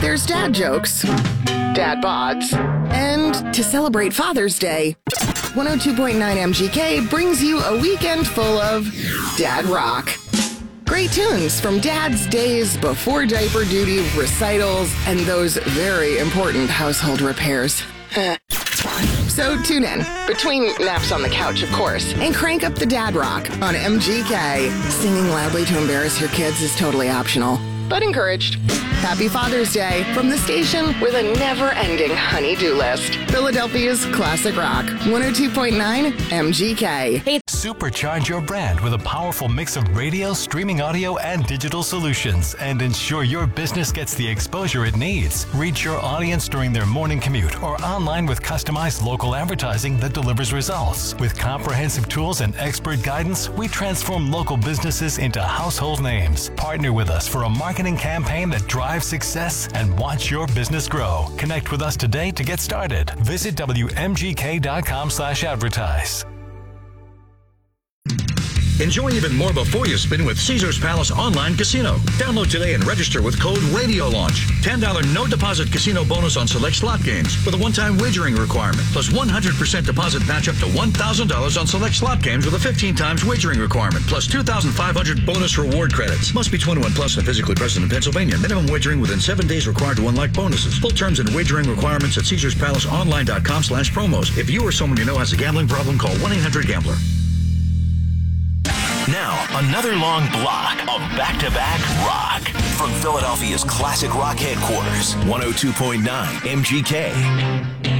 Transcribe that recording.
There's dad jokes, dad bods, and to celebrate Father's Day, 102.9 MGK brings you a weekend full of dad rock. Great tunes from dad's days before diaper duty, recitals, and those very important household repairs. So tune in, between naps on the couch, of course, and crank up the dad rock on MGK. Singing loudly to embarrass your kids is totally optional, but encouraged. Happy Father's Day from the station with a never-ending honey-do list. Philadelphia's classic rock, 102.9 MGK. Hey. Supercharge your brand with a powerful mix of radio, streaming audio, and digital solutions, and ensure your business gets the exposure it needs. Reach your audience during their morning commute or online with customized local advertising that delivers results. With comprehensive tools and expert guidance, we transform local businesses into household names. Partner with us for a marketing campaign that drives success and watch your business grow. Connect with us today to get started. Visit WMGK.com/advertise. Enjoy even more before you spin with Caesars Palace Online Casino. Download today and register with code RADIOLAUNCH. $10 no deposit casino bonus on select slot games with a one-time wagering requirement. Plus 100% deposit match up to $1,000 on select slot games with a 15 times wagering requirement. Plus 2,500 bonus reward credits. Must be 21 plus and physically present in Pennsylvania. Minimum wagering within 7 days required to unlock bonuses. Full terms and wagering requirements at CaesarsPalaceOnline.com/promos. If you or someone you know has a gambling problem, call 1-800-GAMBLER. Now, another long block of back-to-back rock from Philadelphia's classic rock headquarters, 102.9 MGK.